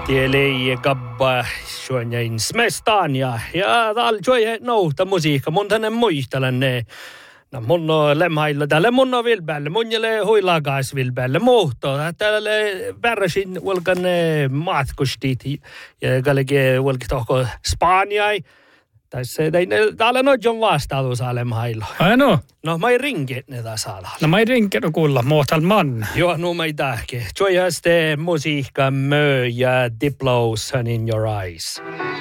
Tielei gabba suonjain smestania ja tal joje nouta musiikka mun tänne muistelen ne. No mun on lemhailla tälle mun on vilbälle mun jele huilagaas vilbälle muhto tälle värsin ulkan matkustit ja kalke ulki tohko Spanjai. Tässä täällä no John vastaatus lemhailla. Ai no. No mä ei ringe ne tässä alalla. No mä ei ringe no kuulla mohtal man. Joo, no mä ei tahke. Joyaste musiikka mö ja Diplo Sun in Your Eyes.